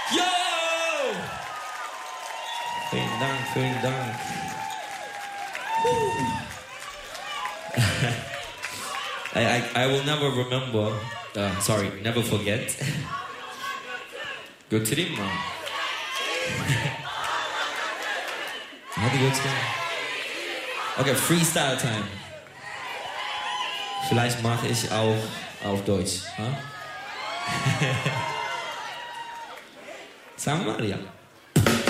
Yo! Vielen Dank, vielen Dank. I will never remember, never forget. Go trimma. How do you explain? Okay, Freestyle Time. Vielleicht mache ich auch auf Deutsch. Huh? Sagen wir mal, ja.